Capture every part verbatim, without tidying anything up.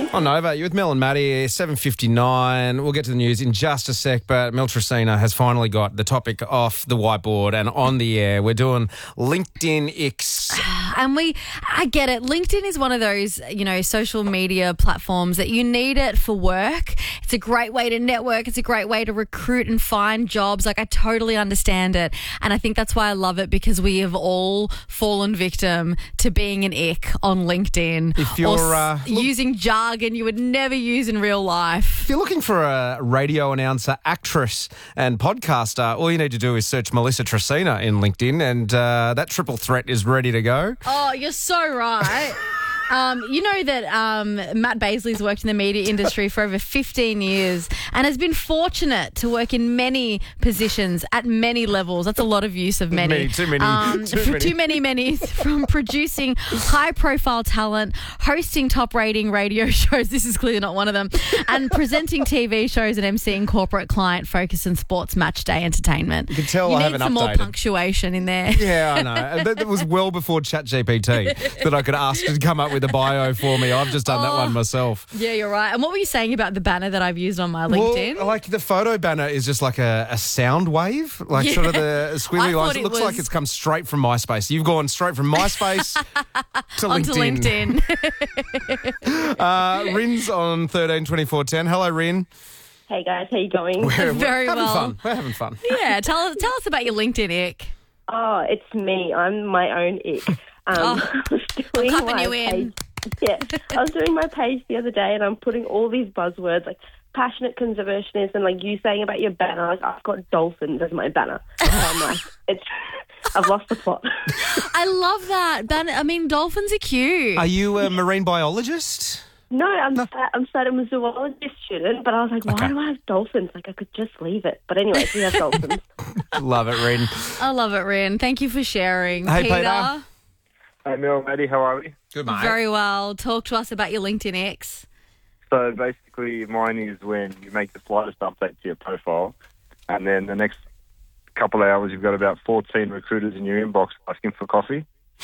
On Nova, you're with Mel and Maddie, seven fifty-nine. We'll get to the news in just a sec, but Mel Tracina has finally got the topic off the whiteboard and on the air. We're doing LinkedIn X. And we, I get it. LinkedIn is one of those, you know, social media platforms that you need it for work. It's a great way to network. It's a great way to recruit and find jobs. Like, I totally understand it. And I think that's why I love it, because we have all fallen victim to being an ick on LinkedIn. If you're or uh, look, using jargon you would never use in real life. if you're looking for a radio announcer, actress and podcaster, all you need to do is search Melissa Tracina in LinkedIn, and uh, that triple threat is ready to go. Oh, you're so right. Um, you know that um, Matt Baisley's worked in the media industry for over fifteen years and has been fortunate to work in many positions at many levels. That's a lot of use of many. Many, too many. Um, too, for many. too many, many. From producing high-profile talent, hosting top-rating radio shows, this is clearly not one of them, and presenting T V shows and emceeing corporate client focus and sports match day entertainment. You can tell you I need haven't some updated. more punctuation in there. Yeah, I know. That, that was well before ChatGPT that I could ask to come up with a bio for me. I've just done that one myself. Yeah, you're right. And what were you saying about the banner that I've used on my LinkedIn? Well, like the photo banner is just like a, a sound wave, like Yeah. sort of the I squiggly thought lines. It it looks was- like it's come straight from MySpace. You've gone straight from MySpace to Onto LinkedIn. LinkedIn. Uh, Rin's on thirteen twenty-four ten. Hello, Rin. Hey guys, how you going? We're, Very we're having well. fun. We're having fun. yeah, tell, tell us about your LinkedIn ick. Oh, it's me. I'm my own ick. Um, Oh, I was doing cupping my you in. page. Yeah, I was doing my page the other day, and I'm putting all these buzzwords like passionate conservationist and like you saying about your banner. Like, I've got dolphins as my banner. So I'm like, it's. I've lost the plot. I love that. Ban- I mean, dolphins are cute. Are you a marine biologist? No, I'm no. I'm starting I'm a zoology student, but I was like, why Okay. do I have dolphins? Like, I could just leave it. But anyway, we have dolphins. Love it, Rin. I love it, Rin. Thank you for sharing. Hey, Peter, Peter. Hey, Mel, Maddie, how are we? Good, mate. very well. Talk to us about your LinkedIn X. So basically, mine is when you make the slightest update to your profile, and then the next couple of hours, you've got about fourteen recruiters in your inbox asking for coffee.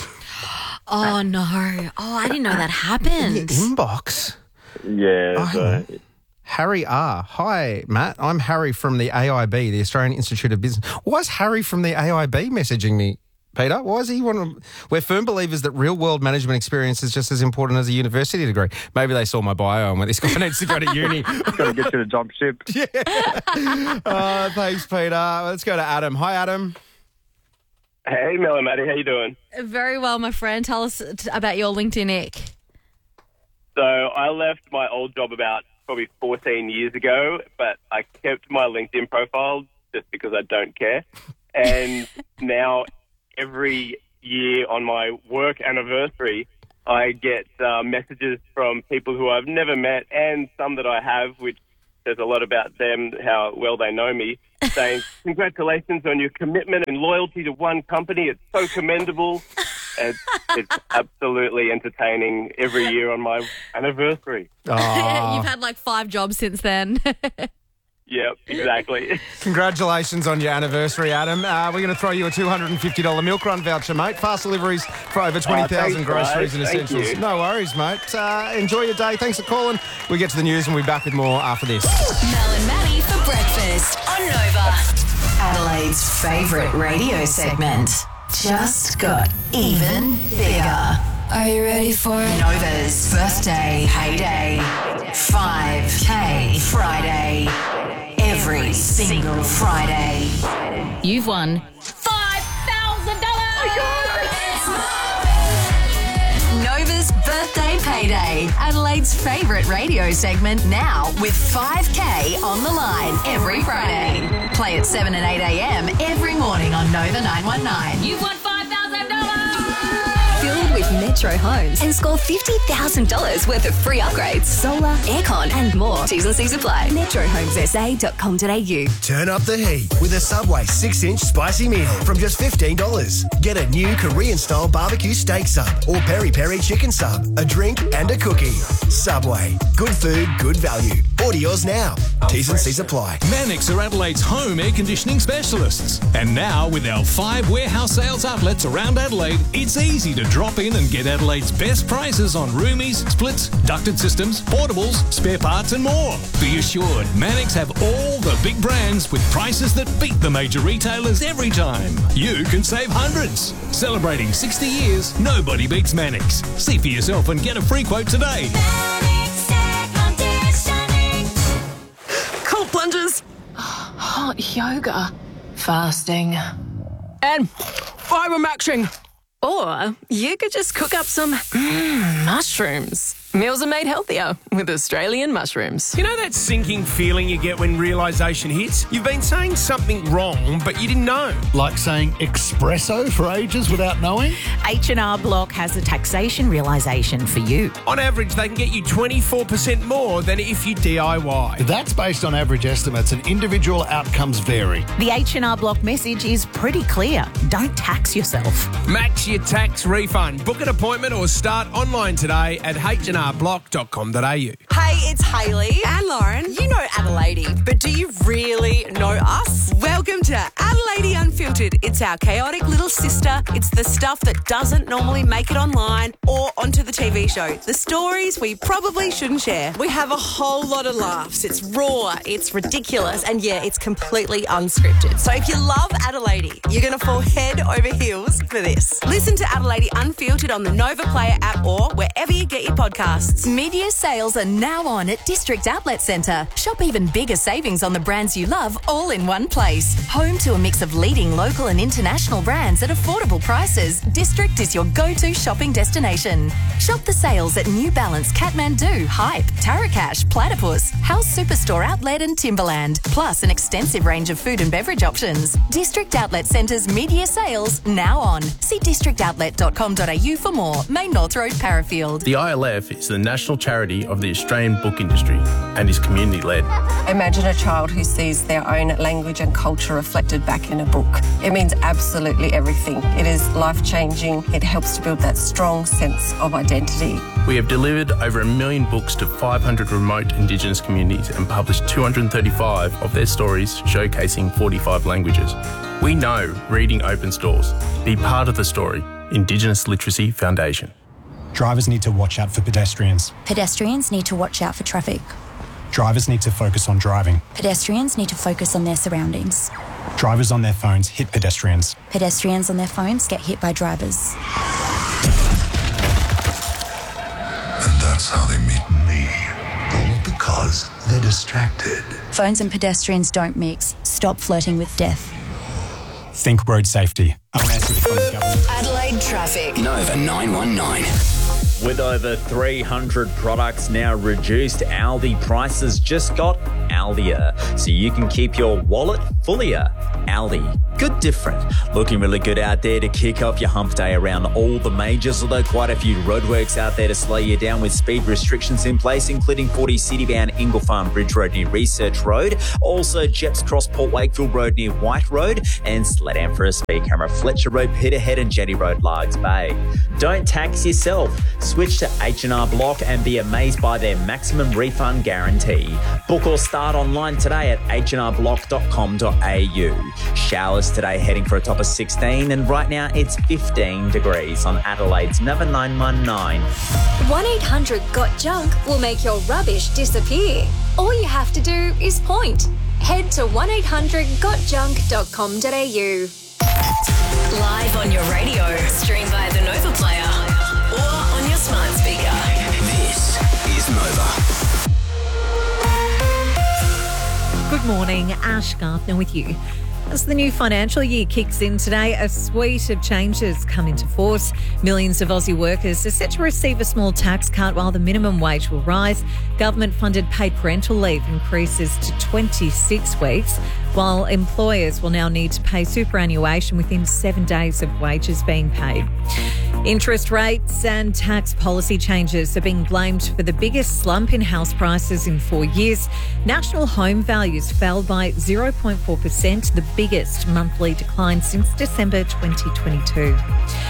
Oh, no. Oh, I didn't know that happened. Inbox. Yeah. Oh, so, Harry R. Hi, Matt. I'm Harry from the A I B, the Australian Institute of Business. Why is Harry from the A I B messaging me, Peter? Why is he one of... We're firm believers that real-world management experience is just as important as a university degree. Maybe they saw my bio and went, this guy needs to go to uni. got to get you to jump ship. uh, thanks, Peter. Let's go to Adam. Hi, Adam. Hey, Mel and Maddie, how you doing? Very well, my friend. Tell us t- about your LinkedIn ick. So I left my old job about probably fourteen years ago, but I kept my LinkedIn profile just because I don't care. And now every year on my work anniversary, I get uh, messages from people who I've never met and some that I have, which says a lot about them, how well they know me, saying, congratulations on your commitment and loyalty to one company. It's so commendable. It's, it's absolutely entertaining every year on my anniversary. Oh, You've had like five jobs since then. Yep, exactly. congratulations on your anniversary, Adam. Uh, we're going to throw you a two hundred fifty dollars Milk Run voucher, mate. Fast deliveries for over twenty thousand Oh, thanks, groceries guys. and Thank essentials. you. No worries, mate. Uh, enjoy your day. Thanks for calling. We get to the news and we'll be back with more after this. Mel and Maddie for breakfast on Nova. Adelaide's favourite radio segment just got even bigger. Are you ready for it? Nova's birthday payday. five K Friday. Every single Friday. You've won five thousand dollars! Nova's birthday payday. Adelaide's favourite radio segment now with five K on the line every Friday. Play at seven and eight a.m. every morning on Nova nine one nine. You've won five thousand dollars! Filled with Metro Homes and score fifty thousand dollars worth of free upgrades, solar, aircon and more. T's and C's apply. metro homes s a dot com dot a u. Turn up the heat with a Subway six inch spicy meal from just fifteen dollars. Get a new Korean-style barbecue steak sub or peri-peri chicken sub, a drink and a cookie. Subway. Good food, good value. Order yours now. T's and C's apply. Mannix are Adelaide's home air conditioning specialists. And now, with our five warehouse sales outlets around Adelaide, it's easy to drop in and get Adelaide's best prices on roomies, splits, ducted systems, portables, spare parts and more. Be assured, Mannix have all the big brands with prices that beat the major retailers every time. You can save hundreds. Celebrating sixty years, nobody beats Mannix. See for yourself and get a free quote today. Cold plunges. Hot yoga. Fasting. And fibre-maxing. Or you could just cook up some mm, mushrooms. Meals are made healthier with Australian mushrooms. You know that sinking feeling you get when realisation hits? You've been saying something wrong, but you didn't know. Like saying espresso for ages without knowing? H and R Block has a taxation realisation for you. On average, they can get you twenty-four percent more than if you D I Y. That's based on average estimates and individual outcomes vary. The H and R Block message is pretty clear. Don't tax yourself. Max your tax refund. Book an appointment or start online today at h and r block dot com dot a u. Hey, it's Hayley and Lauren. You know Adelaide, but do you really know us? Welcome to Adelaide Unfiltered. It's our chaotic little sister. It's the stuff that doesn't normally make it online or onto the T V show. The stories we probably shouldn't share. We have a whole lot of laughs. It's raw, it's ridiculous, and yeah, it's completely unscripted. So if you love Adelaide, you're going to fall head over heels for this. Listen to Adelaide Unfiltered on the Nova Player app or wherever you get your podcasts. Media sales are now on at District Outlet Centre. Shop even bigger savings on the brands you love all in one place. Home to a mix of leading local and international brands at affordable prices, District is your go-to shopping destination. Shop the sales at New Balance, Kathmandu, Hype, Tarakash, Platypus, House Superstore Outlet and Timberland, plus an extensive range of food and beverage options. District Outlet Centre's media sales now on. See district outlet dot com dot a u for more. Main North Road, Parafield. The I L F is the national charity of the Australian book industry and is community-led. Imagine a child who sees their own language and culture reflected back in a book. It means absolutely everything. It is life-changing. It helps to build that strong sense of identity. We have delivered over a million books to five hundred remote Indigenous communities and published two hundred thirty-five of their stories showcasing forty-five languages. We know reading opens doors. Be part of the story. Indigenous Literacy Foundation. Drivers need to watch out for pedestrians. Pedestrians need to watch out for traffic. Drivers need to focus on driving. Pedestrians need to focus on their surroundings. Drivers on their phones hit pedestrians. Pedestrians on their phones get hit by drivers. And that's how they meet me. All because they're distracted. Phones and pedestrians don't mix. Stop flirting with death. Think road safety. A message from the government. Adelaide traffic. Nova nine one nine. With over three hundred products now reduced, Aldi prices just got Aldier, so you can keep your wallet fullier. Aldi, good different. Looking really good out there to kick off your hump day around all the majors, although quite a few roadworks out there to slow you down with speed restrictions in place, including forty city-bound Ingle Farm Bridge Road near Research Road, also Jeps Cross Port Wakefield Road near White Road, and slow down for a speed camera Fletcher Road, Peterhead and Jetty Road, Largs Bay. Don't tax yourself. Switch to H and R Block and be amazed by their maximum refund guarantee. Book or start online today at h and r block dot com dot a u. Showers today heading for a top of sixteen, and right now it's fifteen degrees on Adelaide's Nova nine one nine. one eight hundred got junk will make your rubbish disappear. All you have to do is point. Head to one eight hundred got junk dot com dot a u. Live on your radio, stream via the Nova Player or on your smart speaker. This is Nova. Good morning, Ash Gardner with you. As the new financial year kicks in today, a suite of changes come into force. Millions of Aussie workers are set to receive a small tax cut while the minimum wage will rise. Government-funded paid parental leave increases to twenty-six weeks, while employers will now need to pay superannuation within seven days of wages being paid. Interest rates and tax policy changes are being blamed for the biggest slump in house prices in four years. National home values fell by zero point four percent, the biggest monthly decline since December twenty twenty-two.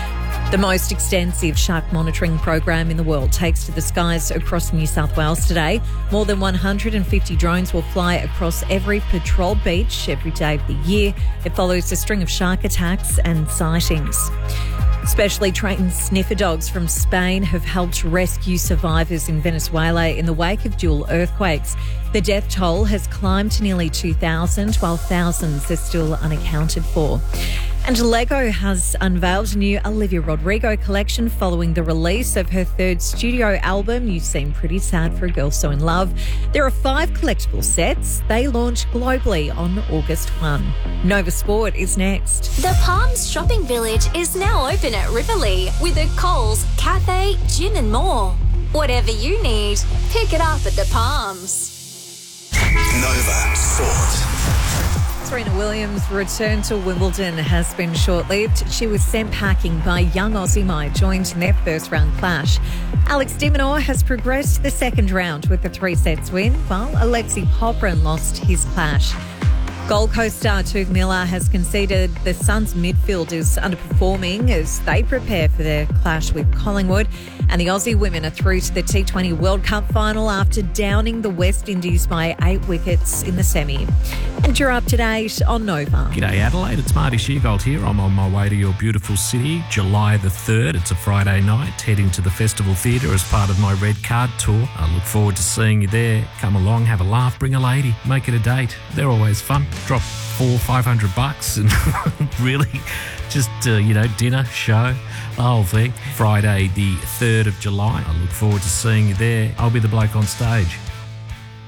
The most extensive shark monitoring program in the world takes to the skies across New South Wales today. More than one hundred fifty drones will fly across every patrol beach every day of the year. It follows a string of shark attacks and sightings. Specially trained sniffer dogs from Spain have helped rescue survivors in Venezuela in the wake of dual earthquakes. The death toll has climbed to nearly two thousand, while thousands are still unaccounted for. And Lego has unveiled a new Olivia Rodrigo collection following the release of her third studio album, You Seem Pretty Sad for a Girl So In Love. There are five collectible sets. They launch globally on August first. Nova Sport is next. The Palms Shopping Village is now open at Riverlea with a Coles, cafe, gym and more. Whatever you need, pick it up at the Palms. Nova Sport. Serena Williams' return to Wimbledon has been short-lived. She was sent packing by young Aussie Mai, joined in their first-round clash. Alex de Minaur has progressed to the second round with a three-sets win, while Alexei Popyrin lost his clash. Gold Coast star Tug Miller has conceded the Suns' midfield is underperforming as they prepare for their clash with Collingwood. And the Aussie women are through to the T twenty World Cup final after downing the West Indies by eight wickets in the semi. And you're up to date on Nova. G'day Adelaide, it's Marty Sheargold here. I'm on my way to your beautiful city, July the third. It's a Friday night, heading to the Festival Theatre as part of my Red Card tour. I look forward to seeing you there. Come along, have a laugh, bring a lady, make it a date. They're always fun. Drop four, five hundred bucks and really just, uh, you know, dinner, show, the whole thing. Friday the third of July. I look forward to seeing you there. I'll be the bloke on stage.